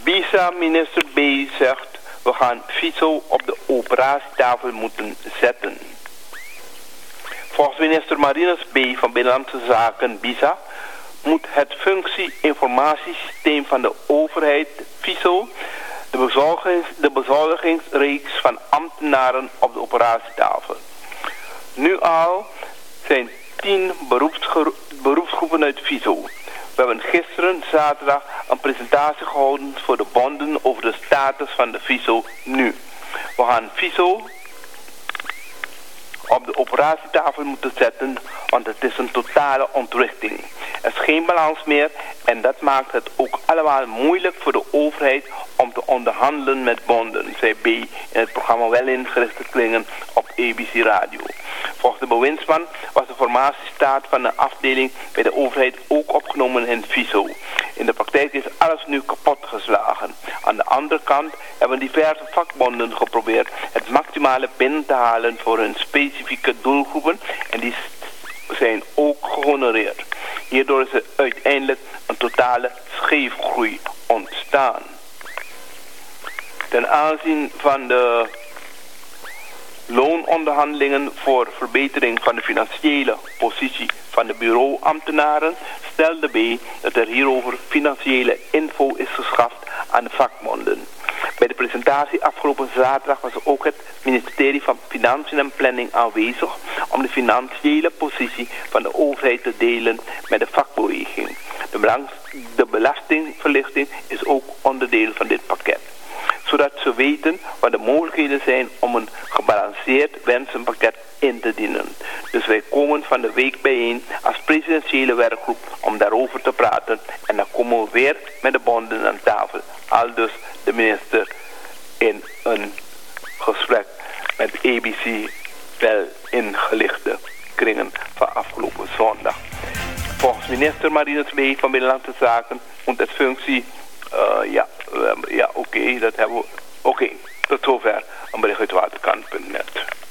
Bisa-minister B zegt, we gaan FISO op de operatietafel moeten zetten. Volgens minister Marinus B. van Binnenlandse Zaken, Bisa, moet het functie-informatiesysteem van de overheid, FISO, de bezoldigingsreeks van ambtenaren op de operatietafel. Nu al zijn 10 beroepsgroepen uit FISO. We hebben gisteren, zaterdag, een presentatie gehouden voor de bonden over de status van de FISO nu. We gaan FISO op de operatietafel moeten zetten, want het is een totale ontrichting. Er is geen balans meer en dat maakt het ook allemaal moeilijk voor de overheid om te onderhandelen met bonden, zei B. in het programma Wel ingerichte Kringen op ABC Radio. Volgens de bewindsman was de formatiestaat van de afdeling bij de overheid ook opgenomen in FISO. In de praktijk is alles nu kapot geslagen. Aan de andere kant hebben diverse vakbonden geprobeerd het maximale binnen te halen voor hun specifieke doelgroepen en die zijn ook gehonoreerd. Hierdoor is er uiteindelijk een totale scheefgroei ontstaan. Ten aanzien van de loononderhandelingen voor verbetering van de financiële positie van de bureauambtenaren stelde B dat er hierover financiële info is geschaft aan de vakbonden. Bij de presentatie afgelopen zaterdag was ook het ministerie van Financiën en Planning aanwezig om de financiële positie van de overheid te delen met de vakbeweging. De belastingverlichting is ook onderdeel van dit pakket, zodat ze weten wat de mogelijkheden zijn om een gebalanceerd wensenpakket in te dienen. Dus wij komen van de week bijeen als presidentiële werkgroep om daarover te praten en dan komen we weer met de bonden aan tafel. Aldus de minister in een gesprek met ABC Wel ingelichte Kringen van afgelopen zondag. Volgens minister Marinus B. van Binnenlandse Zaken moet het functie... Oké, dat hebben we. Oké, tot zover een bericht uit waterkant.net.